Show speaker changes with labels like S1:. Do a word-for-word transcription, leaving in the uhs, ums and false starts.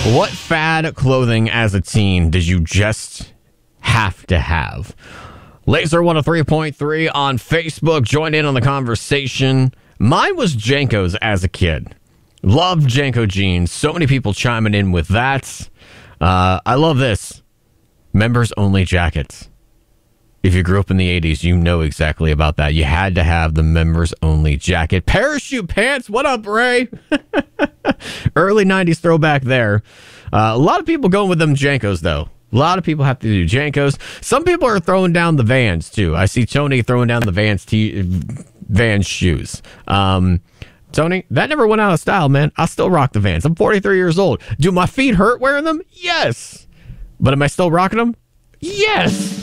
S1: What fad clothing as a teen did you just have to have? Laser one oh three point three on Facebook. Join in on the conversation. Mine was Janko's as a kid. Loved Janko jeans. So many people chiming in with that. Uh, I love this. Members only jackets. If you grew up in the eighties, you know exactly about that. You had to have the members only jacket. Parachute pants. What up, Ray? Early nineties throwback there. Uh, a lot of people going with them Jankos, though. A lot of people have to do Jankos. Some people are throwing down the Vans, too. I see Tony throwing down the Vans, t- Vans shoes. Um, Tony, that never went out of style, man. I still rock the Vans. I'm forty-three years old. Do my feet hurt wearing them? Yes. But am I still rocking them? Yes.